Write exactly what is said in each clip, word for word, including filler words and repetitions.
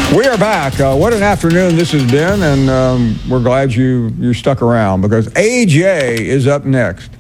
We are back. Uh, what an afternoon this has been, and um, we're glad you, you stuck around because A J is up next.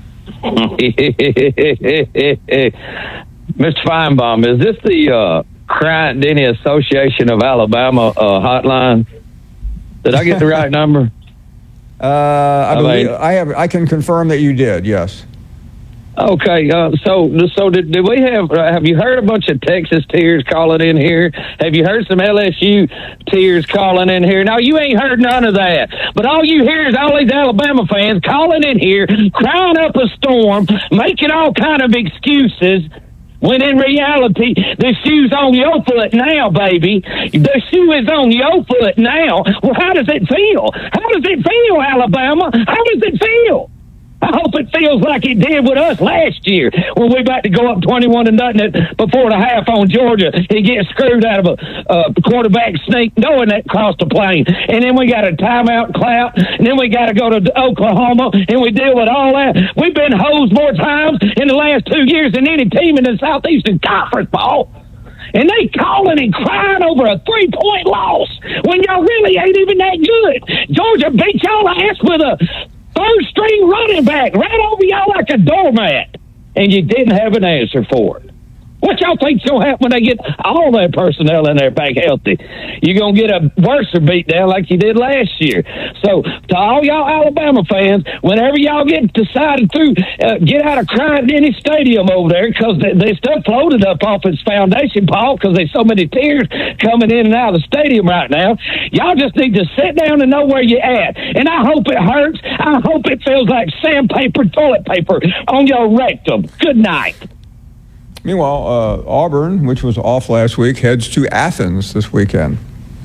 Mister Feinbaum, is this the uh, Bryant-Denny Association of Alabama uh, hotline? Did I get the right number? Uh, I, I believe, mean, I have. I can confirm that you did. Yes. Okay, uh, so so did, did we have uh, have you heard a bunch of Texas tears calling in here? Have you heard some L S U tears calling in here? No, you ain't heard none of that. But all you hear is all these Alabama fans calling in here, crying up a storm, making all kind of excuses. When in reality, the shoe's on your foot now, baby. The shoe is on your foot now. Well, how does it feel? How does it feel, Alabama? How does it feel? I hope it feels like it did with us last year when we about to go up twenty-one to nothing before the half on Georgia. He gets screwed out of a uh, quarterback sneak, knowing that cost a plane. And then we got a timeout clap, and then we got to go to Oklahoma, and we deal with all that. We've been hosed more times in the last two years than any team in the Southeastern Conference, Paul. And they calling and crying over a three-point loss when y'all really ain't even that good. Georgia beat y'all ass with a third string running back right over y'all like a doormat, and you didn't have an answer for it. What y'all think's gonna happen when they get all that personnel in there back healthy? You're gonna get a worse beat down like you did last year. So to all y'all Alabama fans, whenever y'all get decided to uh, get out of Bryant-Denny Stadium over there, because they, they still floated up off its foundation, Paul, because there's so many tears coming in and out of the stadium right now. Y'all just need to sit down and know where you're at. And I hope it hurts. I hope it feels like sandpaper, toilet paper on your rectum. Good night. Meanwhile, uh, Auburn, which was off last week, heads to Athens this weekend.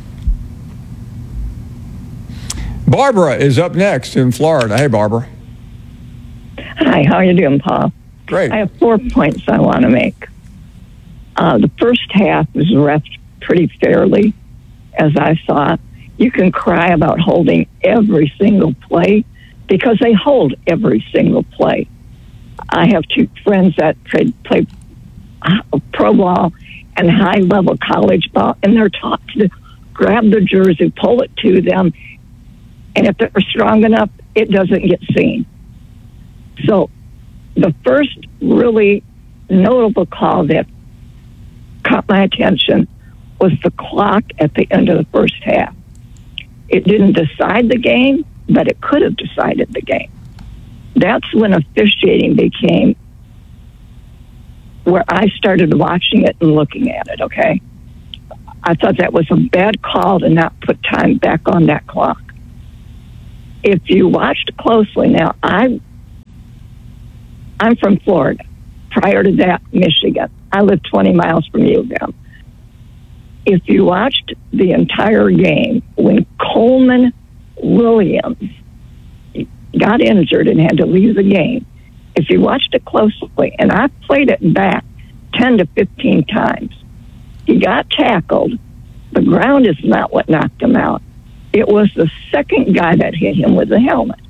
Barbara is up next in Florida. Hey, Barbara. Hi, how are you doing, Paul? Great. I have four points I want to make. Uh, the first half was refed pretty fairly, as I saw. You can cry about holding every single play because they hold every single play. I have two friends that play, play pro ball and high-level college ball, and they're taught to grab the jersey, pull it to them, and if they're strong enough, it doesn't get seen. So the first really notable call that caught my attention was the clock at the end of the first half. It didn't decide the game, but it could have decided the game. That's when officiating became where I started watching it and looking at it, okay? I thought that was a bad call to not put time back on that clock. If you watched closely, now, I, I'm from Florida. Prior to that, Michigan. I lived twenty miles from U of M. If you watched the entire game, when Coleman Williams got injured and had to leave the game, if you watched it closely, and I played it back ten to fifteen times, he got tackled. The ground is not what knocked him out. It was the second guy that hit him with the helmet.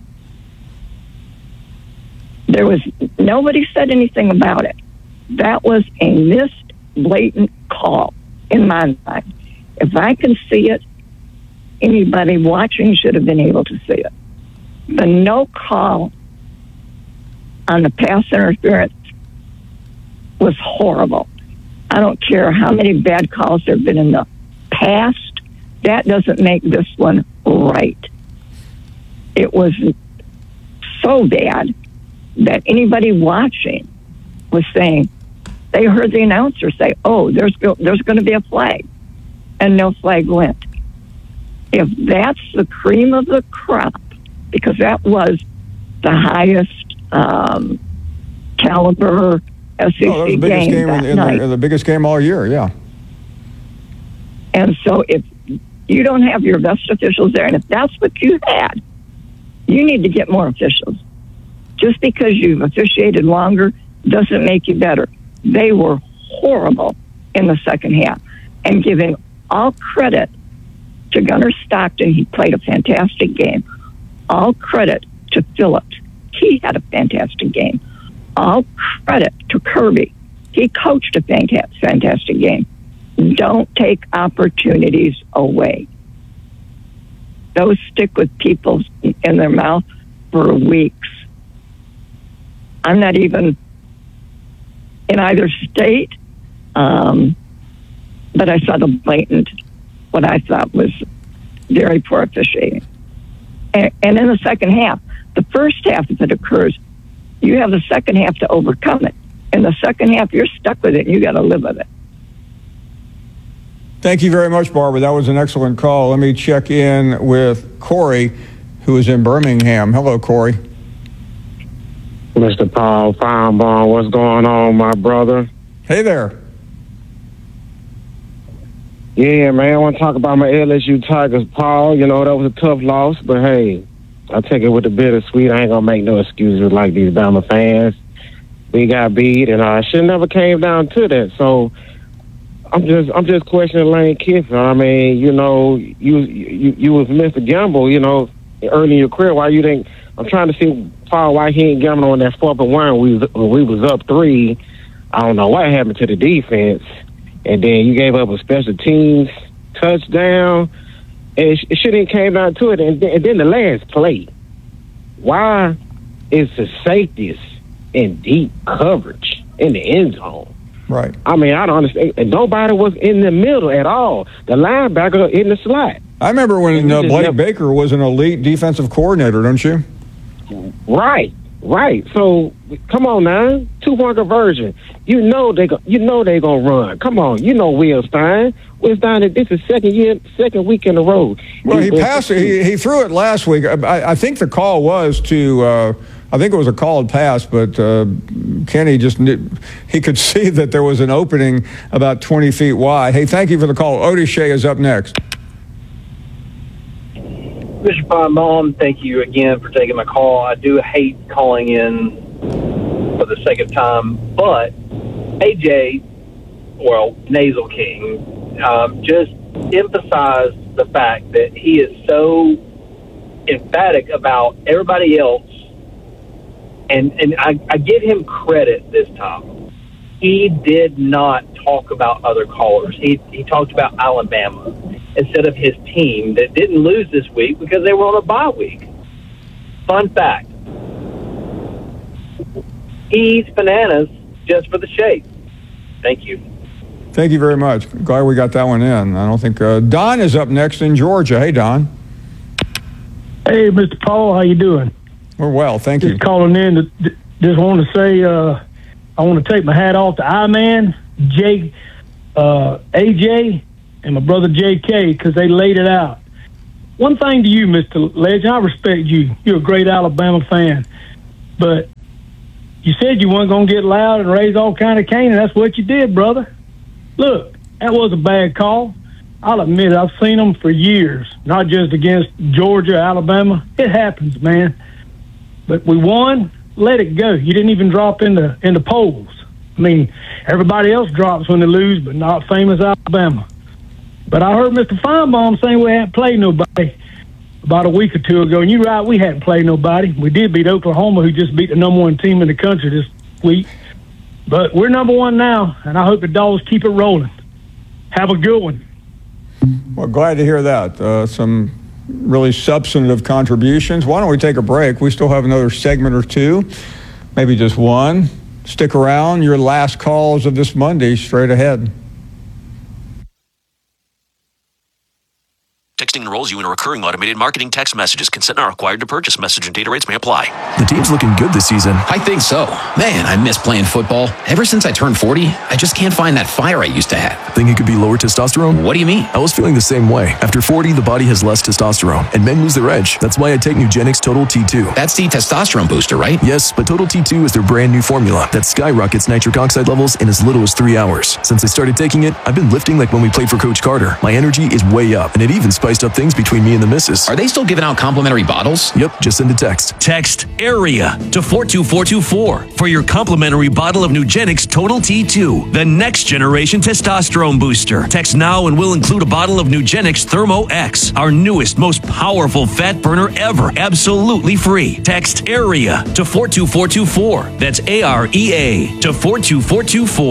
There was, nobody said anything about it. That was a missed, blatant call in my mind. If I can see it, anybody watching should have been able to see it. The no call on the pass interference was horrible. I don't care how many bad calls there have been in the past. That doesn't make this one right. It was so bad that anybody watching was saying, they heard the announcer say, oh, there's go- there's going to be a flag, and no flag went. If that's the cream of the crop, because that was the highest um, caliber S E C oh, that was the biggest game, game that in, in night. the, the biggest game all year, yeah. And so if you don't have your best officials there, and if that's what you had, you need to get more officials. Just because you've officiated longer doesn't make you better. They were horrible in the second half. And giving all credit to Gunnar Stockton, he played a fantastic game. All credit to Phillips. He had a fantastic game. All credit to Kirby. He coached a fantastic game. don't take opportunities away. Those stick with people in their mouth for weeks. I'm not even in either state, um, but I saw the blatant, what I thought was very poor officiating. And, and in the second half, the first half, if it occurs, you have the second half to overcome it. In the second half, you're stuck with it, and you got to live with it. Thank you very much, Barbara. That was an excellent call. Let me check in with Corey, who is in Birmingham. Hello, Corey. Mister Paul Feinbaum, what's going on, my brother? Hey there. Yeah, man, I want to talk about my L S U Tigers, Paul. You know, that was a tough loss, but hey, I take it with the bittersweet. I ain't going to make no excuses like these Bama fans. We got beat, and I uh, should never came down to that. So I'm just I'm just questioning Lane Kiffin. I mean, you know, you you, you was Mister Gamble, you know, early in your career. Why you didn't – I'm trying to see, Paul, why he ain't gambling on that fourth and one. We was, we was up three. I don't know what happened to the defense. And then you gave up a special teams touchdown. And it, it shouldn't have came down to it. And, and then the last play. Why is the safeties in deep coverage in the end zone? Right. I mean, I don't understand. And nobody was in the middle at all. The linebacker in the slot. I remember when uh, Blake never, Baker was an elite defensive coordinator, don't you? Right, right. So come on now, two point conversion. You know they go, you know they gonna run. Come on, you know Will Stein. Will Stein. This is second year, second week in a row. Well, he, he passed it. He, he threw it last week. I, I think the call was to. Uh, I think it was a called pass, but uh, Kenny just he could see that there was an opening about twenty feet wide. Hey, thank you for the call. Otis Shea is up next. Mister Feinbaum, thank you again for taking my call. I do hate calling in for the second time, but A J, well, Nasal King, um, just emphasized the fact that he is so emphatic about everybody else, and, and I, I give him credit this time. He did not talk about other callers. He, he talked about Alabama instead of his team that didn't lose this week because they were on a bye week. Fun fact. He eats bananas just for the shape. Thank you. Thank you very much. Glad we got that one in. I don't think uh, Don is up next in Georgia. Hey, Don. Hey, Mister Paul, how you doing? We're well, thank just you. Just calling in to just want to say uh, I want to take my hat off to I-Man, Jay, uh, A J, and my brother J K, because they laid it out. One thing to you, Mister Legend, I respect you. You're a great Alabama fan. But you said you weren't going to get loud and raise all kind of cane, and that's what you did, brother. Look, that was a bad call. I'll admit it, I've seen them for years, not just against Georgia, Alabama. It happens, man. But we won, let it go. You didn't even drop in the, in the polls. I mean, everybody else drops when they lose, but not famous Alabama. But I heard Mister Feinbaum saying we hadn't played nobody about a week or two ago. And you're right, we hadn't played nobody. We did beat Oklahoma, who just beat the number one team in the country this week. But we're number one now, and I hope the Dogs keep it rolling. Have a good one. Well, glad to hear that. Uh, some really substantive contributions. Why don't we take a break? We still have another segment or two, maybe just one. Stick around. Your last calls of this Monday straight ahead. Texting enrolls you in a recurring automated marketing text messages. Consent not required to purchase. Message and data rates may apply. The team's looking good this season. I think so. Man, I miss playing football. Ever since I turned forty, I just can't find that fire I used to have. Think it could be lower testosterone? What do you mean? I was feeling the same way. After forty, the body has less testosterone, and men lose their edge. That's why I take Nugenix Total T two. That's the testosterone booster, right? Yes, but Total T two is their brand new formula that skyrockets nitric oxide levels in as little as three hours. Since I started taking it, I've been lifting like when we played for Coach Carter. My energy is way up, and it even spiced up things between me and the missus. Are they still giving out complimentary bottles? Yep, just send a text. Text AREA to four two four two four for your complimentary bottle of Nugenix Total T two, the next generation testosterone booster. Text now and we'll include a bottle of Nugenix Thermo X, our newest, most powerful fat burner ever, absolutely free. Text AREA to four two four two four. That's A R E A to four two four two four.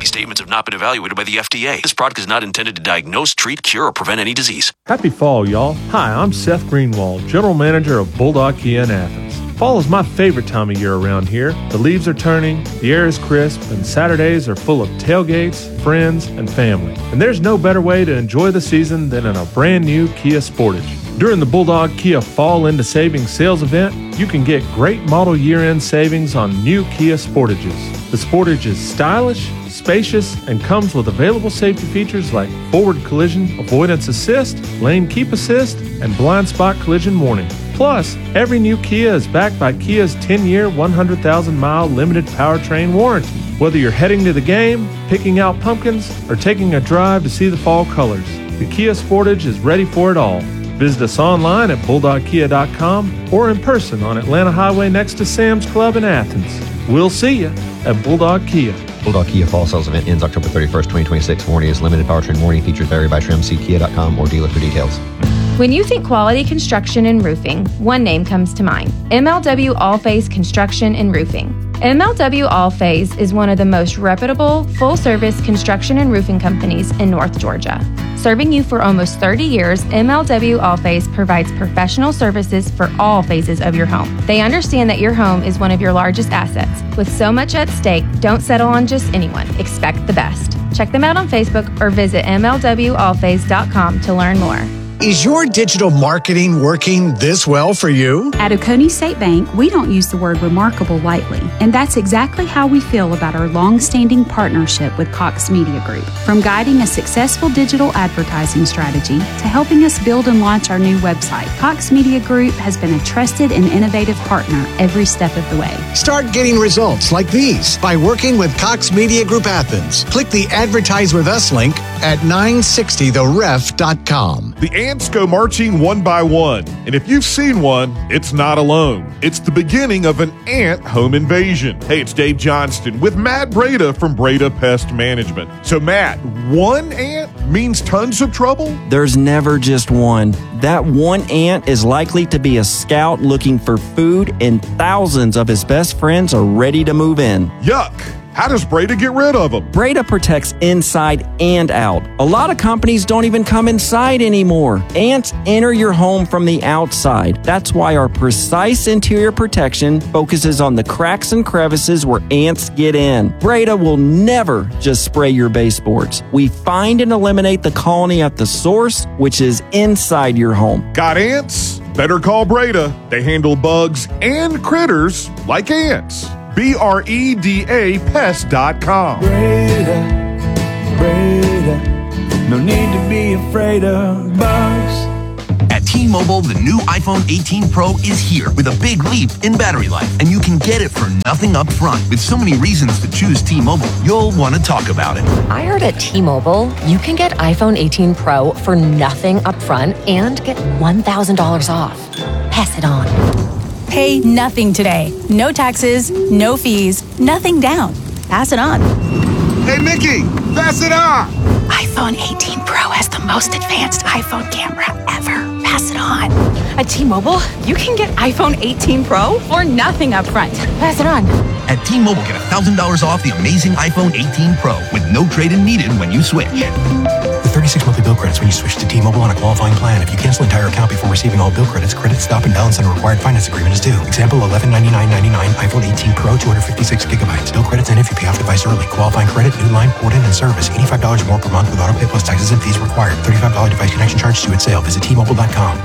These statements have not been evaluated by the F D A. This product is not intended to diagnose, treat, cure, or prevent any disease. Happy fall, y'all. Hi, I'm Seth Greenwald, General Manager of Bulldog Kia in Athens. Fall is my favorite time of year around here. The leaves are turning, the air is crisp, and Saturdays are full of tailgates, friends, and family. And there's no better way to enjoy the season than in a brand new Kia Sportage. During the Bulldog Kia Fall Into Savings sales event, you can get great model year-end savings on new Kia Sportages. The Sportage is stylish, spacious, and comes with available safety features like forward collision avoidance assist, lane keep assist, and blind spot collision warning. Plus, every new Kia is backed by Kia's ten-year, one hundred thousand mile limited powertrain warranty. Whether you're heading to the game, picking out pumpkins, or taking a drive to see the fall colors, the Kia Sportage is ready for it all. Visit us online at bulldog kia dot com or in person on Atlanta Highway next to Sam's Club in Athens. We'll see you at Bulldog Kia. Bulldog Kia Fall Sales Event ends October thirty-first, twenty twenty-six. Warranty is limited. Powertrain warranty features vary by trim. See kia dot com or dealer for details. When you think quality construction and roofing, one name comes to mind: M L W All-Phase Construction and Roofing. M L W All-Phase is one of the most reputable, full-service construction and roofing companies in North Georgia. Serving you for almost thirty years, M L W All-Phase provides professional services for all phases of your home. They understand that your home is one of your largest assets. With so much at stake, don't settle on just anyone. Expect the best. Check them out on Facebook or visit M L W all phase dot com to learn more. Is your digital marketing working this well for you? At Oconee State Bank, we don't use the word remarkable lightly, and that's exactly how we feel about our long-standing partnership with Cox Media Group. From guiding a successful digital advertising strategy to helping us build and launch our new website, Cox Media Group has been a trusted and innovative partner every step of the way. Start getting results like these by working with Cox Media Group Athens. Click the Advertise With Us link at nine sixty the ref dot com. The ants go marching one by one, and if you've seen one, it's not alone. It's the beginning of an ant home invasion. Hey, it's Dave Johnston with Matt Breda from Breda Pest Management. So, Matt, one ant means tons of trouble? There's never just one. That one ant is likely to be a scout looking for food, and thousands of his best friends are ready to move in. Yuck! How does Breda get rid of them? Breda protects inside and out. A lot of companies don't even come inside anymore. Ants enter your home from the outside. That's why our precise interior protection focuses on the cracks and crevices where ants get in. Breda will never just spray your baseboards. We find and eliminate the colony at the source, which is inside your home. Got ants? Better call Breda. They handle bugs and critters like ants. B R E D A pest dot com. Breda, Breda, no need to be afraid of bugs. At T-Mobile, the new iPhone eighteen Pro is here with a big leap in battery life, and you can get it for nothing up front. With so many reasons to choose T-Mobile, you'll want to talk about it. I heard at T-Mobile, you can get iPhone eighteen Pro for nothing up front and get one thousand dollars off. Pass it on. Pay nothing today. No taxes, no fees, nothing down. Pass it on. Hey, Mickey, pass it on. iPhone eighteen Pro has the most advanced iPhone camera ever. Pass it on. At T-Mobile, you can get iPhone eighteen Pro for nothing up front. Pass it on. At T-Mobile, get one thousand dollars off the amazing iPhone eighteen Pro with no trade-in needed when you switch. With thirty-six monthly bill credits when you switch to T-Mobile on a qualifying plan. If you cancel entire account before receiving all bill credits, credit stop and balance on a required finance agreement is due. Example, eleven ninety-nine ninety-nine, iPhone eighteen Pro, two hundred fifty-six gigabytes. Bill credits end if you pay off device early. Qualifying credit, new line, port in, and service. eighty-five dollars more per month with auto pay plus taxes and fees required. thirty-five dollars device connection charge due at sale. Visit T Mobile dot com.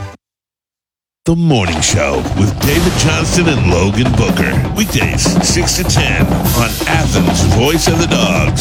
The Morning Show with David Johnston and Logan Booker. Weekdays, six to ten on Athens' Voice of the Dogs.